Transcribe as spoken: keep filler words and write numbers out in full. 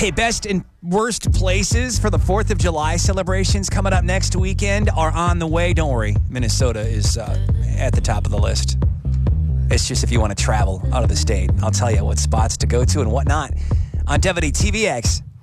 Hey, best and worst places for the fourth of July celebrations coming up next weekend are on the way. Don't worry, Minnesota is uh, at the top of the list. It's just if you want to travel out of the state, I'll tell you what spots to go to and whatnot on Devaney T V X.